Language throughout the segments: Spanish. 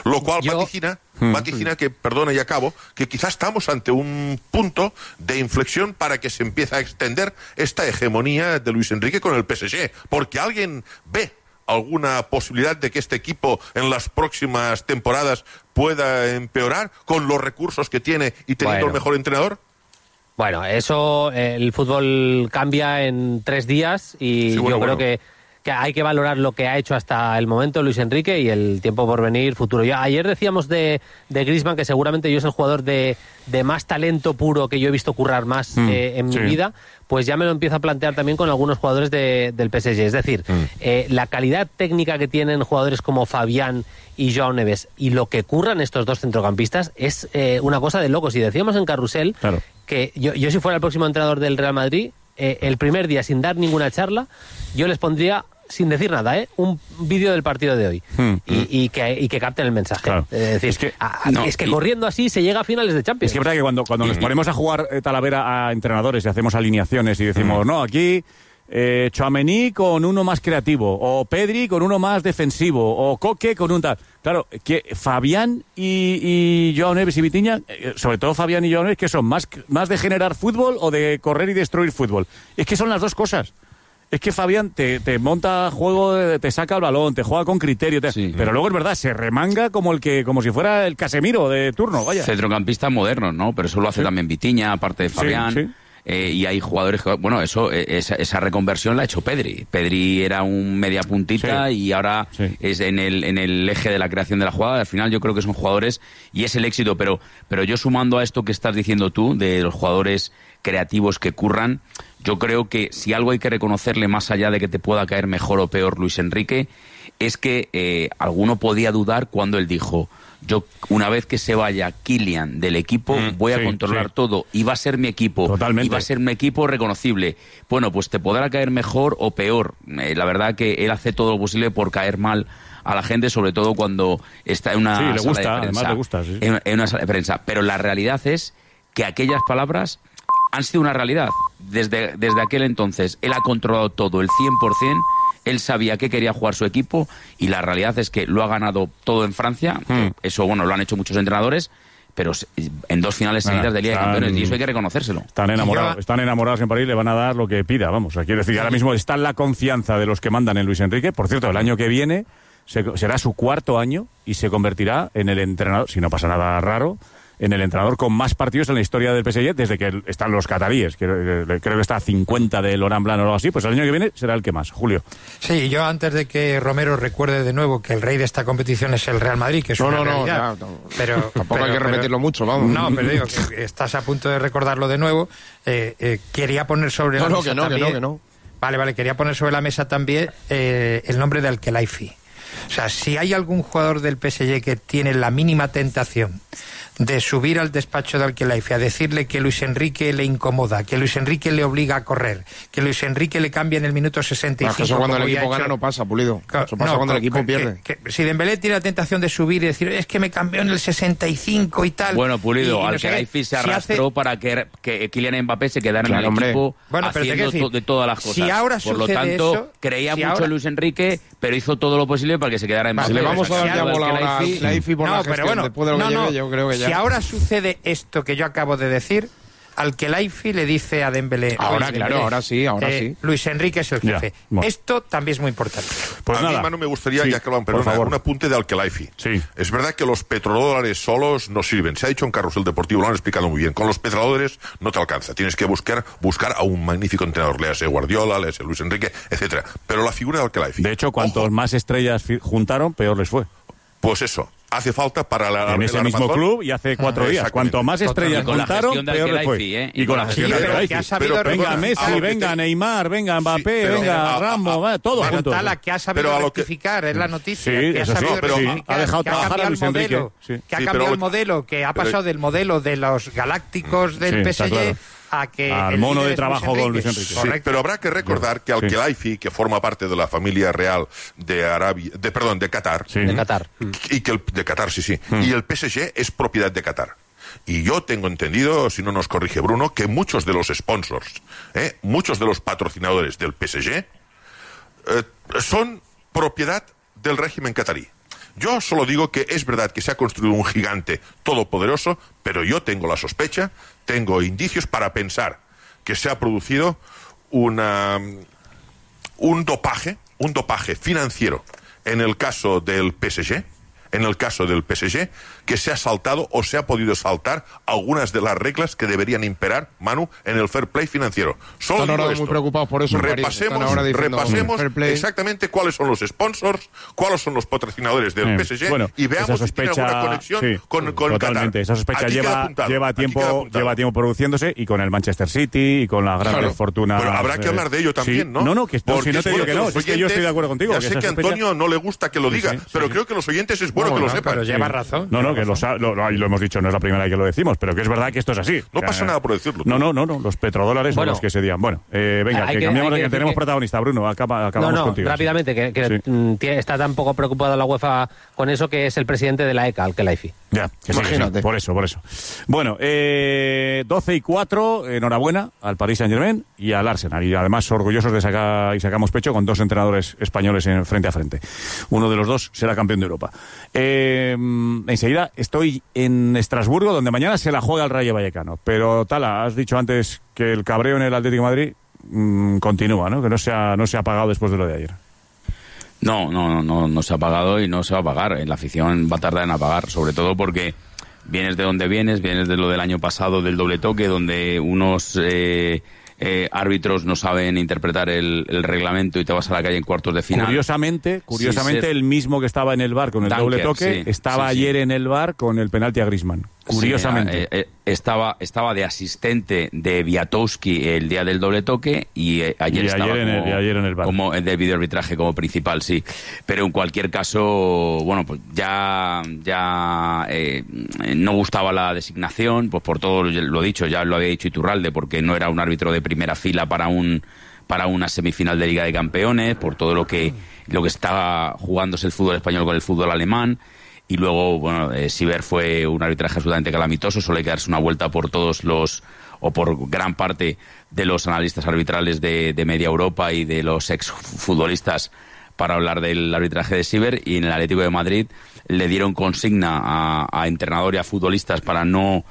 Lo cual vaticina que, perdona y acabo, que quizás estamos ante un punto de inflexión para que se empiece a extender esta hegemonía de Luis Enrique con el PSG, porque alguien ve alguna posibilidad de que este equipo en las próximas temporadas pueda empeorar con los recursos que tiene y teniendo el mejor entrenador. Bueno, eso, el fútbol cambia en 3 días y creo que hay que valorar lo que ha hecho hasta el momento Luis Enrique y el tiempo por venir futuro. Ayer decíamos de Griezmann que seguramente yo es el jugador de más talento puro que yo he visto currar más en mi vida, pues ya me lo empiezo a plantear también con algunos jugadores del PSG. Es decir, la calidad técnica que tienen jugadores como Fabián y Joao Neves y lo que curran estos dos centrocampistas es una cosa de locos. Y decíamos en Carrusel que yo si fuera el próximo entrenador del Real Madrid, el primer día, sin dar ninguna charla, yo les pondría, sin decir nada, un vídeo del partido de hoy y que capten el mensaje. Claro. Es decir, es que corriendo así se llega a finales de Champions. Es que es verdad que cuando nos ponemos a jugar Talavera a entrenadores y hacemos alineaciones y decimos, no, aquí Tchouaméni con uno más creativo, o Pedri con uno más defensivo, o Coque con un tal. Claro, que Fabián y Joao Neves y Vitinha, sobre todo Fabián y Joao Neves, que son más de generar fútbol o de correr y destruir fútbol. Es que son las dos cosas. Es que Fabián te monta juego, te saca el balón, te juega con criterio, pero luego es verdad, se remanga como si fuera el Casemiro de turno, vaya. Centrocampistas modernos, ¿no? Pero eso lo hace también Vitinha, aparte de Fabián. Sí. Y hay jugadores que, bueno, esa reconversión la ha hecho Pedri. Pedri era un media puntita y ahora es en el eje de la creación de la jugada. Al final yo creo que son jugadores y es el éxito, pero yo sumando a esto que estás diciendo tú, de los jugadores creativos que curran, yo creo que si algo hay que reconocerle más allá de que te pueda caer mejor o peor Luis Enrique, es que alguno podía dudar cuando él dijo: yo, una vez que se vaya Kylian del equipo, voy a controlar todo y va a ser mi equipo. Totalmente. Y va a ser mi equipo reconocible. Bueno, pues te podrá caer mejor o peor. La verdad que él hace todo lo posible por caer mal a la gente, sobre todo cuando está en una sala de prensa. Además le gusta, en una sala de prensa. Pero la realidad es que aquellas palabras han sido una realidad. Desde aquel entonces, él ha controlado todo, el 100%. Él sabía que quería jugar su equipo y la realidad es que lo ha ganado todo en Francia. Eso, bueno, lo han hecho muchos entrenadores, pero en 2 finales seguidas de Liga de Campeones, y eso hay que reconocérselo. Están enamorados en París, le van a dar lo que pida, vamos. Quiero decir, ahora mismo está en la confianza de los que mandan en Luis Enrique. Por cierto, el año que viene será su 4º año y se convertirá en el entrenador, si no pasa nada raro, en el entrenador con más partidos en la historia del PSG desde que están los cataríes. Creo que está a 50 de Laurent Blanc o algo así. Pues el año que viene será el que más. Julio. Sí, yo antes de que Romero recuerde de nuevo que el rey de esta competición es el Real Madrid, que es una realidad. Pero tampoco hay que repetirlo mucho, vamos. No, pero digo que estás a punto de recordarlo de nuevo. Quería poner sobre la mesa también... Que no. Vale, quería poner sobre la mesa también el nombre de Al-Khelaifi. O sea, si hay algún jugador del PSG que tiene la mínima tentación de subir al despacho de Al-Khelaifi a decirle que Luis Enrique le incomoda, que Luis Enrique le obliga a correr, que Luis Enrique le cambia en el minuto 65. Eso cuando el equipo gana no pasa, Pulido. Eso pasa cuando el equipo pierde. Si Dembélé tiene la tentación de subir y decir, es que me cambió en el 65 y tal. Bueno, Pulido, Al-Khelaifi se arrastró para que Kylian Mbappé se quedara en el equipo haciendo de todas las cosas. Si ahora por lo tanto, creía mucho en Luis Enrique, pero hizo todo lo posible para que se quedara en Mbappé. Le vamos a dar ya bola ahora a Al-Khelaifi por la gestión. Después de lo que lleve, yo creo que ya... Si ahora sucede esto que yo acabo de decir, Al-Khelaifi le dice a Dembélé... Ahora sí. Luis Enrique es el jefe. Esto también es muy importante. Pues a mí, Manu, me gustaría, ya que lo han perdonado, un apunte de Al-Khelaifi. Sí. Es verdad que los petrodólares solos no sirven. Se ha dicho en Carrusel Deportivo, lo han explicado muy bien. Con los petrodólares no te alcanza. Tienes que buscar a un magnífico entrenador. Léase Guardiola, léase Luis Enrique, etcétera. Pero la figura de Al-Khelaifi... De hecho, cuantos más estrellas juntaron, peor les fue. Pues eso. Hace falta para en ese mismo club y hace 4 días. Cuanto más estrellas juntaron, peor les fue. Y con la gestión de Al-Khelaifi. Venga Messi, venga Neymar, venga Mbappé, venga Ramos, todos juntos. Que ha sabido rectificar, es la noticia. Sí, que eso sí, pero ha dejado trabajar a Luis Enrique. Que ha cambiado el modelo, que ha pasado del modelo de los galácticos del PSG... al mono de trabajo con Luis Enrique. Sí, pero habrá que recordar que Al-Khelaifi, que forma parte de la familia real de Qatar, de Qatar. Y que de Qatar, y el PSG es propiedad de Qatar. Y yo tengo entendido, si no nos corrige Bruno, que muchos de los sponsors, muchos de los patrocinadores del PSG son propiedad del régimen qatarí. Yo solo digo que es verdad que se ha construido un gigante todopoderoso, pero yo tengo la sospecha, tengo indicios para pensar que se ha producido un dopaje financiero en el caso del PSG, que se ha saltado o se ha podido saltar algunas de las reglas que deberían imperar, Manu, en el fair play financiero. Solo están ahora esto. muy preocupados por eso. Repasemos exactamente cuáles son los sponsors, cuáles son los patrocinadores del PSG y veamos si tiene alguna conexión con totalmente. Qatar. Esa sospecha lleva tiempo produciéndose, y con el Manchester City y con la gran fortuna. Pero habrá que hablar de ello también, ¿no? No, si no te digo que no, es que yo estoy de acuerdo contigo. Ya sé que a Antonio no le gusta que lo diga, pero creo que los oyentes es bueno que lo sepan. Pero lleva razón. Que lo hemos dicho, no es la primera vez que lo decimos, pero que es verdad que esto es así. No pasa nada por decirlo. No, los petrodólares son los que se digan. Bueno, venga, que cambiamos de que tenemos protagonista, Bruno, acabamos contigo. Rápidamente, que está tan poco preocupada la UEFA con eso, que es el presidente de la ECA, al Khelaifi. Ya, que imagínate. Por eso. Bueno, 12:04, enhorabuena al Paris Saint-Germain y al Arsenal, y además orgullosos de sacamos pecho con 2 entrenadores españoles frente a frente. Uno de los 2 será campeón de Europa. Enseguida estoy en Estrasburgo, donde mañana se la juega el Rayo Vallecano. Pero, Tala, has dicho antes que el cabreo en el Atlético de Madrid continúa, ¿no? Que no se ha apagado después de lo de ayer. No se ha apagado y no se va a apagar. La afición va a tardar en apagar, sobre todo porque vienes de donde vienes de lo del año pasado, del doble toque, donde unos árbitros no saben interpretar el reglamento y te vas a la calle en cuartos de final. Curiosamente, el mismo que estaba en el VAR con el doble toque, estaba ayer en el VAR con el penalti a Griezmann. Curiosamente. Estaba de asistente de Wiatowski el día del doble toque y ayer estaba ayer en el VAR. Como el de videoarbitraje como principal, sí. Pero en cualquier caso, bueno, pues ya no gustaba la designación, pues por todo lo dicho, ya lo había dicho Iturralde, porque no era un árbitro de primera fila para una semifinal de Liga de Campeones, por todo lo que estaba jugándose el fútbol español con el fútbol alemán. Y luego, bueno, Sieber fue un arbitraje absolutamente calamitoso. Solo hay que darse una vuelta por por gran parte de los analistas arbitrales de media Europa y de los exfutbolistas para hablar del arbitraje de Sieber. Y en el Atlético de Madrid le dieron consigna a entrenador y a futbolistas para no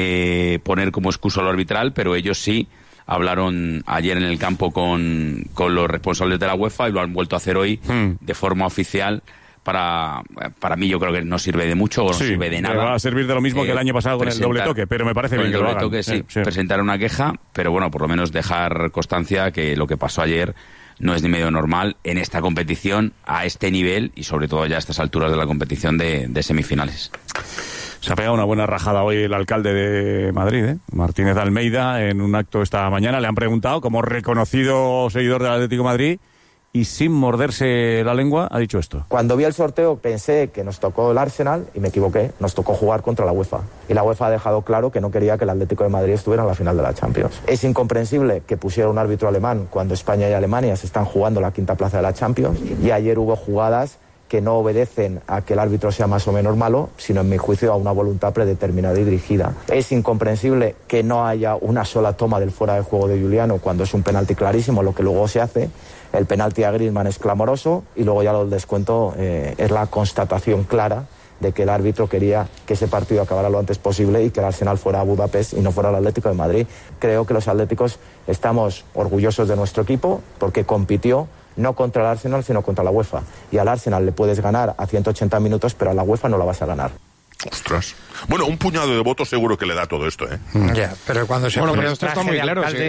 poner como excusa lo arbitral, pero ellos sí hablaron ayer en el campo con los responsables de la UEFA y lo han vuelto a hacer hoy de forma oficial. Para mí yo creo que no sirve de mucho o no sirve de nada. Va a servir de lo mismo que el año pasado con el doble toque, pero me parece bien que lo hagan. Toque, sí, presentar una queja, pero bueno, por lo menos dejar constancia que lo que pasó ayer no es ni medio normal en esta competición, a este nivel y sobre todo ya a estas alturas de la competición de semifinales. Se ha pegado una buena rajada hoy el alcalde de Madrid, Martínez Almeida, en un acto esta mañana. Le han preguntado, como reconocido seguidor del Atlético de Madrid, y sin morderse la lengua, ha dicho esto. Cuando vi el sorteo pensé que nos tocó el Arsenal y me equivoqué. Nos tocó jugar contra la UEFA. Y la UEFA ha dejado claro que no quería que el Atlético de Madrid estuviera en la final de la Champions. Es incomprensible que pusiera un árbitro alemán cuando España y Alemania se están jugando la quinta plaza de la Champions. Y ayer hubo jugadas que no obedecen a que el árbitro sea más o menos malo, sino en mi juicio a una voluntad predeterminada y dirigida. Es incomprensible que no haya una sola toma del fuera de juego de Giuliano cuando es un penalti clarísimo, lo que luego se hace. El penalti a Griezmann es clamoroso y luego ya lo del descuento es la constatación clara de que el árbitro quería que ese partido acabara lo antes posible y que el Arsenal fuera a Budapest y no fuera el Atlético de Madrid. Creo que los atléticos estamos orgullosos de nuestro equipo porque compitió no contra el Arsenal, sino contra la UEFA. Y al Arsenal le puedes ganar a 180 minutos, pero a la UEFA no la vas a ganar. Ostras. Bueno, un puñado de votos seguro que le da todo esto, ¿eh? Ya, pero cuando se... Bueno, pero esto está muy claro. A mí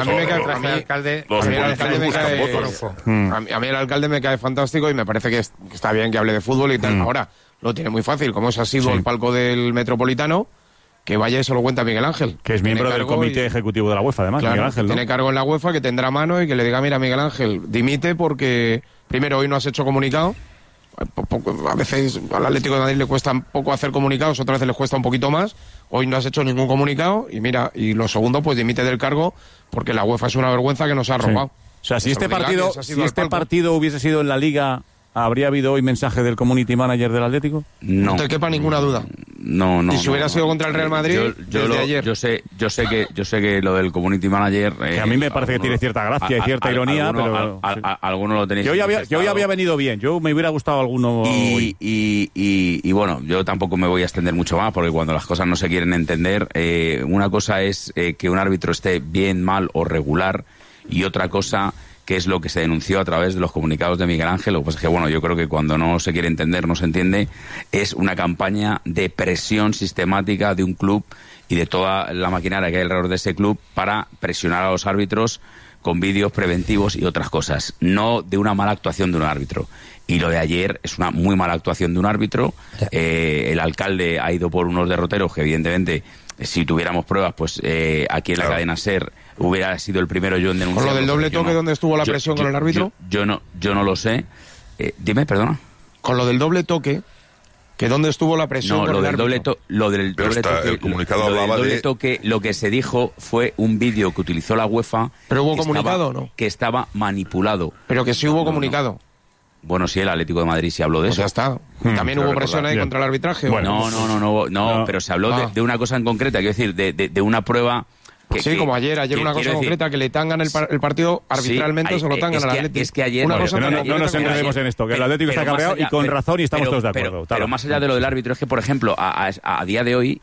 el alcalde me cae fantástico y me parece que está bien que hable de fútbol y tal. Ahora, lo tiene muy fácil. Como ese ha sido el palco del Metropolitano, que vaya y se lo cuenta Miguel Ángel. Que es miembro del comité ejecutivo de la UEFA, además, claro, Miguel Ángel, ¿no? Tiene cargo en la UEFA, que tendrá mano y que le diga, mira, Miguel Ángel, dimite porque, primero, hoy no has hecho comunicado. A veces al Atlético de Madrid le cuesta un poco hacer comunicados, otras veces le cuesta un poquito más. Hoy no has hecho ningún comunicado y mira, y lo segundo, pues dimite del cargo porque la UEFA es una vergüenza que nos ha robado. O sea, si este partido hubiese sido en la Liga, ¿habría habido hoy mensaje del community manager del Atlético? No te quepa ninguna duda. No. ¿Y si hubiera sido contra el Real Madrid desde ayer? Yo sé que lo del community manager... que a mí me parece que tiene cierta gracia y cierta ironía, pero... Alguno lo tenéis... Que hoy había venido bien. Yo me hubiera gustado alguno... Y bueno, yo tampoco me voy a extender mucho más, porque cuando las cosas no se quieren entender, una cosa es que un árbitro esté bien, mal o regular, y otra cosa... que es lo que se denunció a través de los comunicados de Miguel Ángel. Lo que pasa es que, bueno, yo creo que cuando no se quiere entender, no se entiende, es una campaña de presión sistemática de un club y de toda la maquinaria que hay alrededor de ese club para presionar a los árbitros con vídeos preventivos y otras cosas, no de una mala actuación de un árbitro. Y lo de ayer es una muy mala actuación de un árbitro. El alcalde ha ido por unos derroteros que, evidentemente, si tuviéramos pruebas, pues aquí en la cadena SER hubiera sido el primero yo en denunciar. ¿Con lo del doble toque dónde estuvo la presión con el árbitro? Yo no lo sé. Dime, perdona. Con lo del doble toque, ¿que dónde estuvo la presión con el árbitro? Lo del doble toque, el comunicado hablaba de... toque, lo que se dijo fue un vídeo que utilizó la UEFA. ¿Pero hubo comunicado o no? Que estaba manipulado. Pero que sí hubo comunicado. No. Bueno, sí, el Atlético de Madrid sí habló de eso. Ya está. ¿También hubo presión ahí contra el arbitraje? Bueno, no, pero se habló de una cosa en concreta, quiero decir, de una prueba... como ayer una cosa concreta, que le tangan el partido arbitralmente, se lo tangan al Atlético. Es que ayer... no nos enredemos en esto, que el Atlético está cabreado y con razón y estamos todos de acuerdo. Pero más allá de lo del árbitro, es que, por ejemplo, a día de hoy,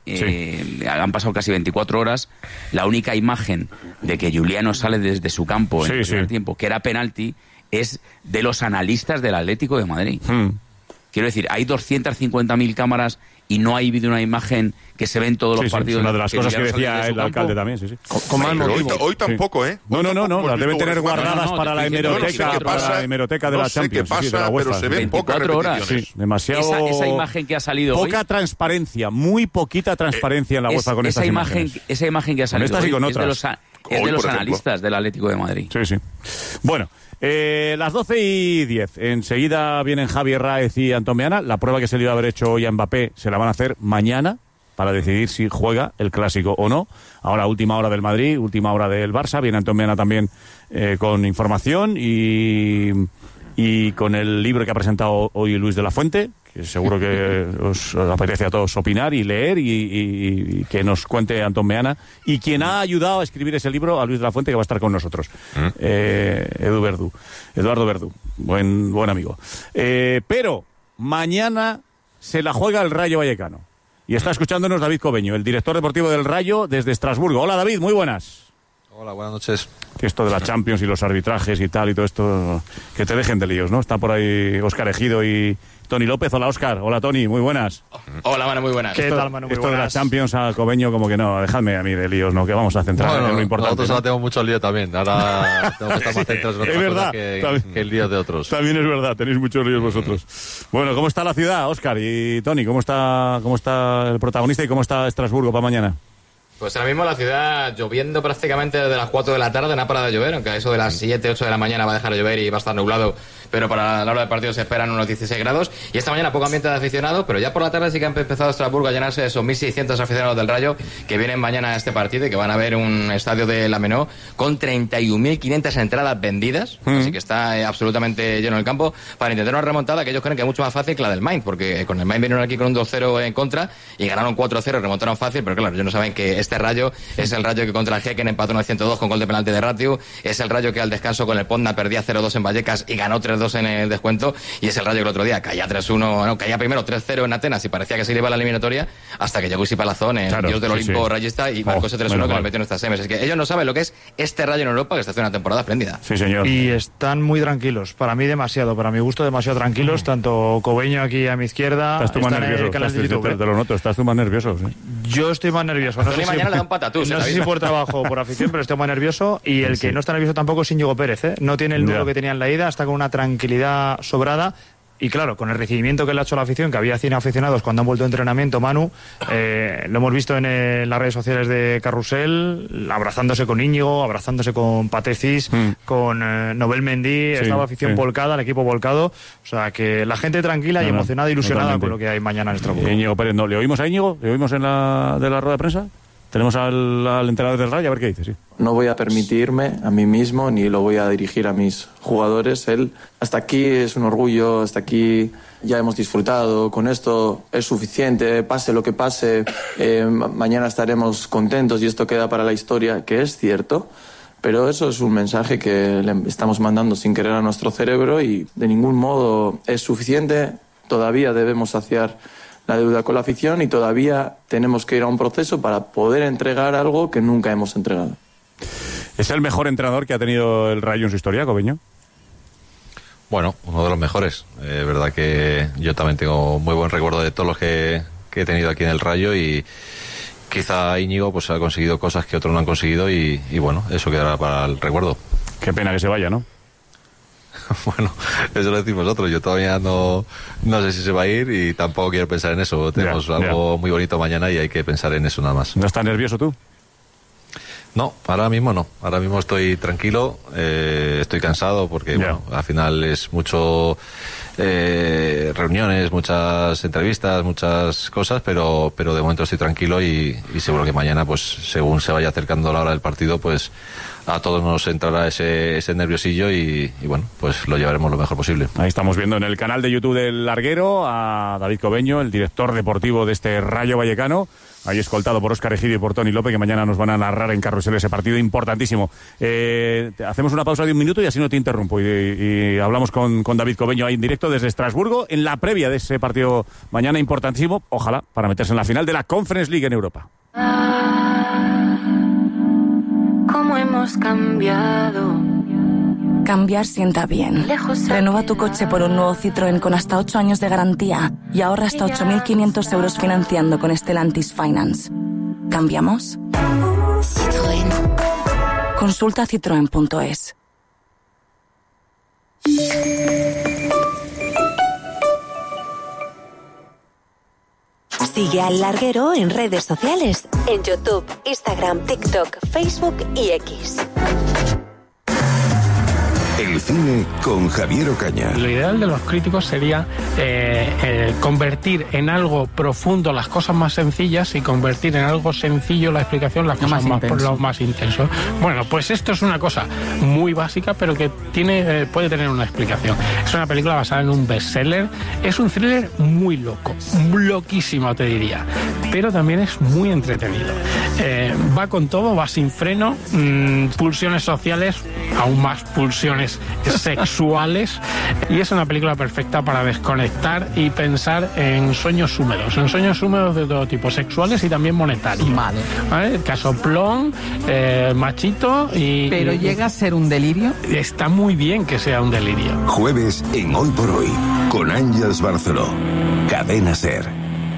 han pasado casi 24 horas, la única imagen de que Juliano sale desde su campo en el primer tiempo, que era penalti, es de los analistas del Atlético de Madrid. Quiero decir, hay 250.000 cámaras y no ha habido una imagen que se ve en todos los partidos. Una de las cosas que decía el alcalde también, Con más motivo. Hoy tampoco, ¿eh? No, las deben tener guardadas para la hemeroteca de la Champions, de la UEFA. Pero se ven pocas repeticiones. Demasiado... Esa imagen que ha salido hoy... Poca transparencia, muy poquita transparencia en la UEFA con estas imágenes. Esa imagen que ha salido hoy es de los analistas del Atlético de Madrid. Sí. Bueno... las 12:10. Enseguida vienen Javier Ráez y Antón Meana. La prueba que se le iba a haber hecho hoy a Mbappé se la van a hacer mañana para decidir si juega el Clásico o no. Ahora última hora del Madrid, última hora del Barça. Viene Antón Meana también con información y con el libro que ha presentado hoy Luis de la Fuente, que seguro que os apetece a todos opinar y leer y que nos cuente Antón Meana, y quien ha ayudado a escribir ese libro, a Luis de la Fuente, que va a estar con nosotros, Eduardo Verdú, buen amigo. Pero mañana se la juega el Rayo Vallecano y está escuchándonos David Cobeño, el director deportivo del Rayo desde Estrasburgo. Hola David, muy buenas. Hola, buenas noches. Que esto de la Champions y los arbitrajes y tal y todo esto, que te dejen de líos, ¿no? Está por ahí Óscar Ejido y Tony López. Hola, Óscar. Hola, Tony. Muy buenas. Hola, Manu. Muy buenas. ¿Qué tal, Manu? Esto de la Champions a Cobeño, como que no. Dejadme a mí de líos, ¿no? Que vamos a centrar en lo importante. Nosotros ahora tenemos mucho lío también. Ahora tengo que estar más centrados en otras cosas que el lío de otros. También es verdad. Tenéis muchos líos vosotros. Bueno, ¿cómo está la ciudad, Óscar y Tony? ¿Cómo está el protagonista y cómo está Estrasburgo para mañana? Pues ahora mismo la ciudad lloviendo prácticamente desde las 4 de la tarde, no ha parado de llover, aunque a eso de las 7, 8 de la mañana va a dejar de llover y va a estar nublado, pero para la hora del partido se esperan unos 16 grados. Y esta mañana poco ambiente de aficionados, pero ya por la tarde sí que han empezado Estrasburgo a llenarse de esos 1.600 aficionados del Rayo que vienen mañana a este partido y que van a ver un estadio de la Menó con 31.500 entradas vendidas, así que está absolutamente lleno el campo para intentar una remontada que ellos creen que es mucho más fácil que la del Mainz, porque con el Mainz vinieron aquí con un 2-0 en contra y ganaron 4-0, remontaron fácil, pero claro, ellos no saben que este Rayo es el Rayo que contra el Häcken empató en el 102 con gol de penalti de Ratiu, es el Rayo que al descanso con el Ponda perdía 0-2 en Vallecas y ganó 3-2 en el descuento, y es el Rayo que el otro día caía 3-1, caía primero 3-0 en Atenas y parecía que se le iba a la eliminatoria hasta que llegó Isi Palazón, el dios del Olimpo rayista, y marcó ese 3-1 que nos metió en estas semis. Es que ellos no saben lo que es este Rayo en Europa, que está haciendo una temporada espléndida. Sí, señor. Y están muy tranquilos, para mí demasiado, para mi gusto demasiado tranquilos, tanto Cobeño aquí a mi izquierda. Estás tú más nervioso, te lo noto, estás tú más nervioso. ¿Sí? Yo estoy más nervioso. No sé mañana le da un patatús. No sé si por trabajo o por afición, pero estoy más nervioso. Y el que no está nervioso tampoco es Íñigo Pérez, ¿eh? No tiene el nudo que tenía en la ida, está con una tranquilidad sobrada. Y claro, con el recibimiento que le ha hecho la afición, que había 100 aficionados cuando han vuelto a entrenamiento, Manu, lo hemos visto en las redes sociales de Carrusel, abrazándose con Íñigo, abrazándose con Patecis, con Nobel Mendy, estaba afición volcada, el equipo volcado. O sea, que la gente tranquila y emocionada, ilusionada con lo que hay mañana en Estrasburgo. Íñigo Pérez, ¿no? ¿Le oímos a Íñigo? ¿Le oímos de la rueda de prensa? Tenemos al entrenador del Rayo, a ver qué dice, sí. No voy a permitirme a mí mismo, ni lo voy a dirigir a mis jugadores. Hasta aquí es un orgullo, hasta aquí ya hemos disfrutado, con esto es suficiente, pase lo que pase, mañana estaremos contentos y esto queda para la historia, que es cierto. Pero eso es un mensaje que le estamos mandando sin querer a nuestro cerebro y de ningún modo es suficiente. Todavía debemos saciar la deuda con la afición y todavía tenemos que ir a un proceso para poder entregar algo que nunca hemos entregado. ¿Es el mejor entrenador que ha tenido el Rayo en su historia, Cobeño? Bueno, uno de los mejores. Verdad que yo también tengo muy buen recuerdo de todos los que he tenido aquí en el Rayo y quizá Íñigo pues ha conseguido cosas que otros no han conseguido y bueno, eso quedará para el recuerdo. Qué pena que se vaya, ¿no? Bueno, eso lo decimos nosotros. Yo todavía no sé si se va a ir y tampoco quiero pensar en eso. Tenemos algo muy bonito mañana y hay que pensar en eso nada más. ¿No estás nervioso tú? No, ahora mismo no. Ahora mismo estoy tranquilo, estoy cansado porque bueno, al final es mucho reuniones, muchas entrevistas, muchas cosas, pero de momento estoy tranquilo y seguro que mañana, pues según se vaya acercando la hora del partido, pues a todos nos entrará ese nerviosillo y bueno, pues lo llevaremos lo mejor posible. Ahí estamos viendo en el canal de YouTube del Larguero a David Cobeño, el director deportivo de este Rayo Vallecano, ahí escoltado por Óscar Egidio y por Toni López, que mañana nos van a narrar en Carrusel ese partido importantísimo. Hacemos una pausa de 1 minuto y así no te interrumpo. Y hablamos con David Cobeño ahí en directo desde Estrasburgo, en la previa de ese partido mañana importantísimo, ojalá, para meterse en la final de la Conference League en Europa. ¿Cómo hemos cambiado? Cambiar sienta bien. Renueva tu coche por un nuevo Citroën con hasta 8 años de garantía y ahorra hasta 8.500 euros financiando con Stellantis Finance. ¿Cambiamos? Citroën. Consulta citroen.es. Sigue al Larguero en redes sociales, en YouTube, Instagram, TikTok, Facebook y X. El cine con Javier Ocaña. Lo ideal de los críticos sería convertir en algo profundo las cosas más sencillas y convertir en algo sencillo la explicación las cosas más intenso. Bueno, pues esto es una cosa muy básica, pero que puede tener una explicación. Es una película basada en un bestseller. Es un thriller muy loco, loquísimo te diría, pero también es muy entretenido. Va con todo, va sin freno, pulsiones sociales, aún más pulsiones sexuales, y es una película perfecta para desconectar y pensar en sueños húmedos de todo tipo, sexuales y también monetarios. ¿Vale? Casoplón, machito y... ¿Pero llega a ser un delirio? Está muy bien que sea un delirio. Jueves en Hoy por Hoy, con Ángeles Barceló. Cadena SER.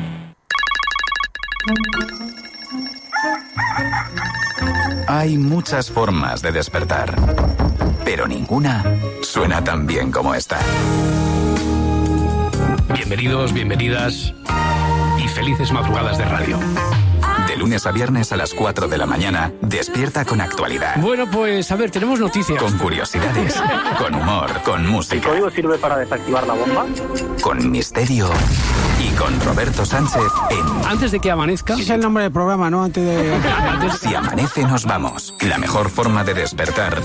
Hay muchas formas de despertar, pero ninguna suena tan bien como esta. Bienvenidos, bienvenidas y felices madrugadas de radio. De lunes a viernes a las 4 de la mañana, despierta con actualidad. Bueno, pues a ver, tenemos noticias. Con curiosidades, con humor, con música. ¿El código sirve para desactivar la bomba? Con misterio y con Roberto Sánchez en... Antes de que amanezca... Es el nombre del programa, ¿no? Antes de... Si amanece nos vamos. La mejor forma de despertar